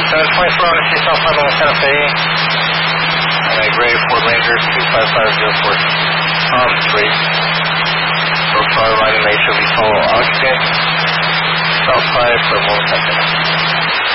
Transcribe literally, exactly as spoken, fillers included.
seven twenty-four on the C South five on Santa Fe. And a gray Ford Ranger two five five zero four. Um, three. So far, riding H O V full occupant. South five for one second.